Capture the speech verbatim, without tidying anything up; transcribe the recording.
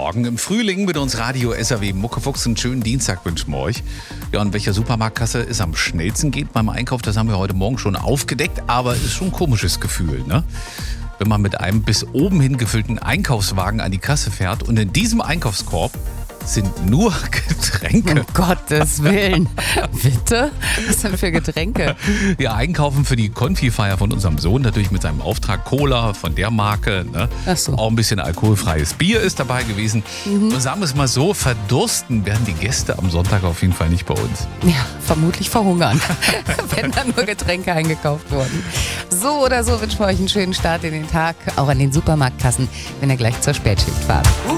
Morgen im Frühling mit uns Radio S R W Muckefuchs. Einen schönen Dienstag wünschen wir euch. Ja, und welcher Supermarktkasse es am schnellsten geht beim Einkauf, das haben wir heute Morgen schon aufgedeckt. Aber es ist schon ein komisches Gefühl, ne? Wenn man mit einem bis oben hin gefüllten Einkaufswagen an die Kasse fährt und in diesem Einkaufskorb sind nur Getränke. Um Gottes Willen. Bitte? Was denn für Getränke? Ja, einkaufen für die Konfifeier von unserem Sohn, natürlich mit seinem Auftrag Cola von der Marke. Ne? Ach so. Auch ein bisschen alkoholfreies Bier ist dabei gewesen. Mhm. Und sagen wir es mal so, verdursten werden die Gäste am Sonntag auf jeden Fall nicht bei uns. Ja, vermutlich verhungern, wenn dann nur Getränke eingekauft wurden. So oder so wünschen wir euch einen schönen Start in den Tag, auch an den Supermarktkassen, wenn ihr gleich zur Spätschicht fahrt.